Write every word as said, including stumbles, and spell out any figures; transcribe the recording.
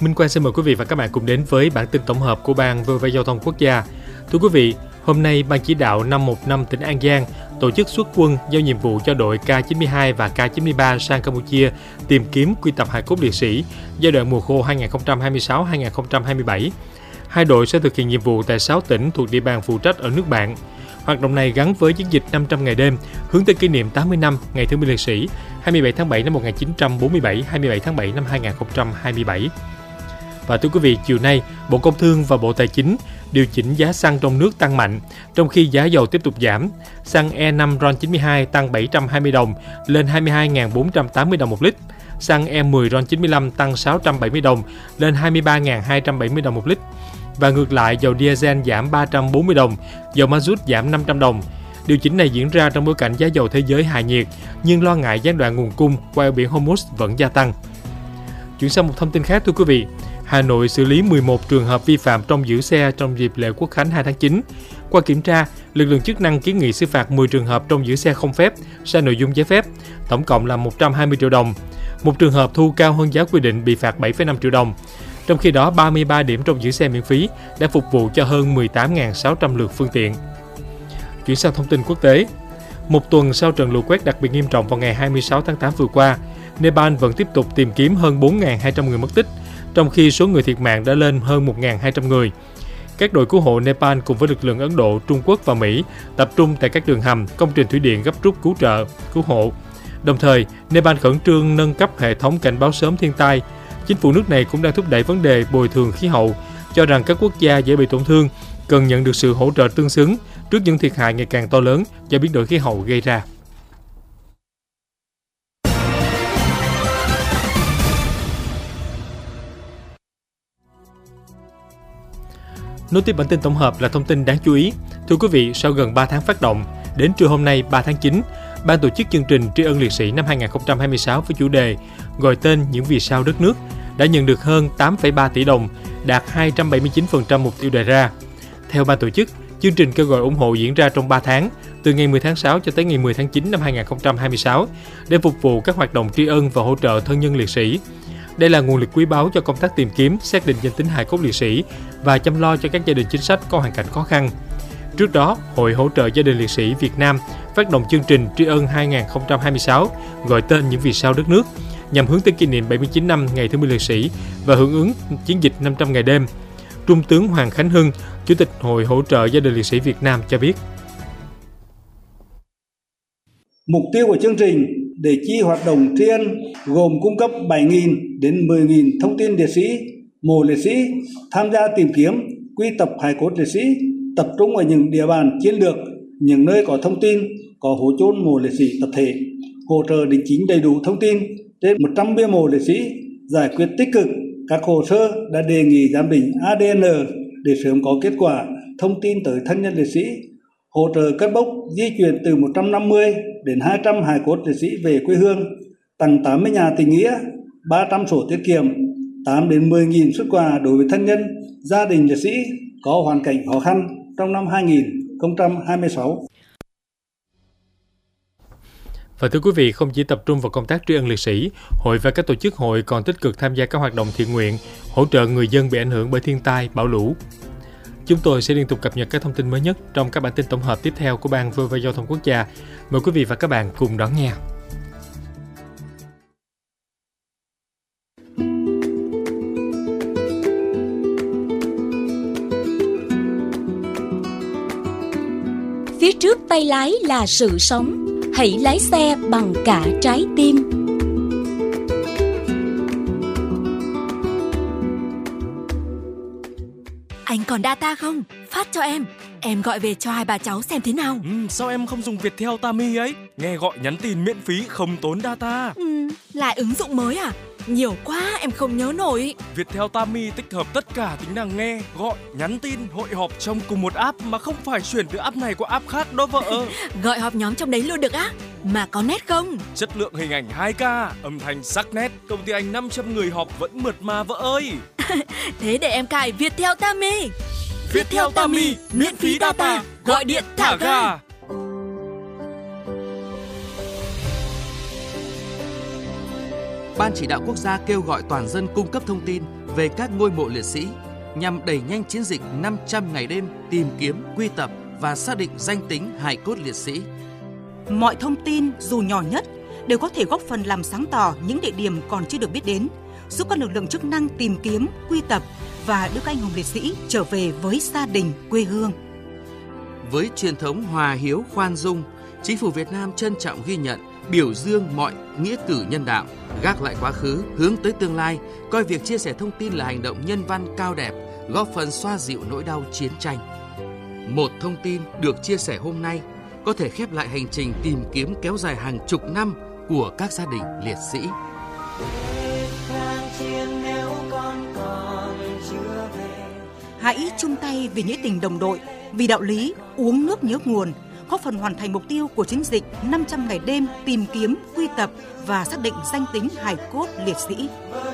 Minh Quang xin mời quý vị và các bạn cùng đến với bản tin tổng hợp của Ban vê o vê Giao thông Quốc gia. Thưa quý vị, hôm nay Ban chỉ đạo năm một năm tỉnh An Giang tổ chức xuất quân giao nhiệm vụ cho đội K chín mươi hai và K chín mươi ba sang Campuchia tìm kiếm quy tập hài cốt liệt sĩ giai đoạn mùa khô hai nghìn không trăm hai mươi sáu đến hai nghìn không trăm hai mươi bảy. Hai đội sẽ thực hiện nhiệm vụ tại sáu tỉnh thuộc địa bàn phụ trách ở nước bạn. Hoạt động này gắn với chiến dịch năm trăm ngày đêm hướng tới kỷ niệm tám mươi năm Ngày Thương binh Liệt sĩ hai mươi bảy tháng bảy năm một nghìn chín trăm bốn mươi bảy, hai mươi bảy tháng bảy năm hai nghìn không trăm hai mươi bảy. Và thưa quý vị, chiều nay, Bộ Công Thương và Bộ Tài chính điều chỉnh giá xăng trong nước tăng mạnh, trong khi giá dầu tiếp tục giảm. Xăng E năm RON chín mươi hai tăng bảy trăm hai mươi đồng lên hai mươi hai nghìn bốn trăm tám mươi đồng một lít. Xăng E mười RON chín mươi lăm tăng sáu trăm bảy mươi đồng lên hai mươi ba nghìn hai trăm bảy mươi đồng một lít. Và ngược lại, dầu diesel giảm ba trăm bốn mươi đồng, dầu ma rút giảm năm trăm đồng. Điều chỉnh này diễn ra trong bối cảnh giá dầu thế giới hạ nhiệt, nhưng lo ngại gián đoạn nguồn cung qua eo biển Hormuz vẫn gia tăng. Chuyển sang một thông tin khác thưa quý vị. Hà Nội xử lý mười một trường hợp vi phạm trong giữ xe trong dịp lễ Quốc khánh hai tháng chín. Qua kiểm tra, lực lượng chức năng kiến nghị xử phạt mười trường hợp trong giữ xe không phép, sai nội dung giấy phép, tổng cộng là một trăm hai mươi triệu đồng. Một trường hợp thu cao hơn giá quy định bị phạt bảy phẩy năm triệu đồng. Trong khi đó, ba mươi ba điểm trong giữ xe miễn phí đã phục vụ cho hơn mười tám nghìn sáu trăm lượt phương tiện. Chuyển sang thông tin quốc tế. Một tuần sau trận lũ quét đặc biệt nghiêm trọng vào ngày hai mươi sáu tháng tám vừa qua, Nepal vẫn tiếp tục tìm kiếm hơn bốn nghìn hai trăm người mất tích, trong khi số người thiệt mạng đã lên hơn một nghìn hai trăm người. Các đội cứu hộ Nepal cùng với lực lượng Ấn Độ, Trung Quốc và Mỹ tập trung tại các đường hầm, công trình thủy điện gấp rút cứu trợ, cứu hộ. Đồng thời, Nepal khẩn trương nâng cấp hệ thống cảnh báo sớm thiên tai. Chính phủ nước này cũng đang thúc đẩy vấn đề bồi thường khí hậu, cho rằng các quốc gia dễ bị tổn thương cần nhận được sự hỗ trợ tương xứng trước những thiệt hại ngày càng to lớn do biến đổi khí hậu gây ra. Nối tiếp bản tin tổng hợp là thông tin đáng chú ý. Thưa quý vị, sau gần ba tháng phát động, đến trưa hôm nay ba tháng chín, Ban tổ chức chương trình tri ân liệt sĩ năm hai nghìn không trăm hai mươi sáu với chủ đề gọi tên những vì sao đất nước đã nhận được hơn tám phẩy ba tỷ đồng, đạt hai trăm bảy mươi chín phần trăm mục tiêu đề ra. Theo ban tổ chức, chương trình kêu gọi ủng hộ diễn ra trong ba tháng, từ ngày mười tháng sáu cho tới ngày mười tháng chín năm hai nghìn không trăm hai mươi sáu, để phục vụ các hoạt động tri ân và hỗ trợ thân nhân liệt sĩ. Đây là nguồn lực quý báu cho công tác tìm kiếm, xác định danh tính hài cốt liệt sĩ và chăm lo cho các gia đình chính sách có hoàn cảnh khó khăn. Trước đó, Hội hỗ trợ gia đình liệt sĩ Việt Nam phát động chương trình tri ân hai nghìn không trăm hai mươi sáu gọi tên những vì sao đất nước nhằm hướng tới kỷ niệm bảy mươi chín năm Ngày Thương binh Liệt sĩ và hưởng ứng chiến dịch năm trăm ngày đêm. Trung tướng Hoàng Khánh Hưng, Chủ tịch Hội hỗ trợ gia đình liệt sĩ Việt Nam cho biết. Mục tiêu của chương trình để chi hoạt động tri ân gồm cung cấp bảy nghìn đến mười nghìn thông tin liệt sĩ, mộ liệt sĩ, tham gia tìm kiếm, quy tập hài cốt liệt sĩ, tập trung ở những địa bàn chiến lược, những nơi có thông tin, có hố chôn mộ liệt sĩ tập thể, hỗ trợ đính chính đầy đủ thông tin trên một trăm bia mộ liệt sĩ, giải quyết tích cực các hồ sơ đã đề nghị giám định a đê en để sớm có kết quả thông tin tới thân nhân liệt sĩ, hỗ trợ cất bốc di chuyển từ một trăm năm mươi đến hai trăm hài cốt liệt sĩ về quê hương, tặng tám mươi nhà tình nghĩa, ba trăm sổ tiết kiệm, tám đến mười nghìn xuất quà đối với thân nhân, gia đình liệt sĩ có hoàn cảnh khó khăn trong năm hai nghìn không trăm hai mươi sáu. Và thưa quý vị, không chỉ tập trung vào công tác tri ân liệt sĩ, hội và các tổ chức hội còn tích cực tham gia các hoạt động thiện nguyện, hỗ trợ người dân bị ảnh hưởng bởi thiên tai, bão lũ. Chúng tôi sẽ liên tục cập nhật các thông tin mới nhất trong các bản tin tổng hợp tiếp theo của Ban vê o vê Giao thông Quốc gia. Mời quý vị và các bạn cùng đón nghe. Phía trước tay lái là sự sống, hãy lái xe bằng cả trái tim. Anh còn data không? Phát cho em. Em gọi về cho hai bà cháu xem thế nào. Ừ, sao em không dùng Viettel Tami ấy? Nghe gọi nhắn tin miễn phí không tốn data. Ừ, lại ứng dụng mới à? Nhiều quá em không nhớ nổi. Viettel Tami tích hợp tất cả tính năng nghe, gọi, nhắn tin, hội họp trong cùng một app mà không phải chuyển từ app này qua app khác đó vợ. Gọi họp nhóm trong đấy luôn được á? Mà có nét không? Chất lượng hình ảnh hai K, âm thanh sắc nét, công ty anh năm trăm người họp vẫn mượt mà vợ ơi. Thế để em cài Viettel Tami. Viettel Tami, miễn phí data, gọi điện thả ga. Ban chỉ đạo quốc gia kêu gọi toàn dân cung cấp thông tin về các ngôi mộ liệt sĩ nhằm đẩy nhanh chiến dịch năm trăm ngày đêm tìm kiếm, quy tập và xác định danh tính hài cốt liệt sĩ. Mọi thông tin dù nhỏ nhất đều có thể góp phần làm sáng tỏ những địa điểm còn chưa được biết đến, giúp các lực lượng chức năng tìm kiếm, quy tập và đưa các anh hùng liệt sĩ trở về với gia đình, quê hương. Với truyền thống hòa hiếu khoan dung, Chính phủ Việt Nam trân trọng ghi nhận, biểu dương mọi nghĩa cử nhân đạo, gác lại quá khứ, hướng tới tương lai, coi việc chia sẻ thông tin là hành động nhân văn cao đẹp, góp phần xoa dịu nỗi đau chiến tranh. Một thông tin được chia sẻ hôm nay có thể khép lại hành trình tìm kiếm kéo dài hàng chục năm của các gia đình liệt sĩ. Hãy chung tay vì nghĩa tình đồng đội, vì đạo lý uống nước nhớ nguồn, góp phần hoàn thành mục tiêu của chiến dịch năm trăm ngày đêm tìm kiếm, quy tập và xác định danh tính hài cốt liệt sĩ.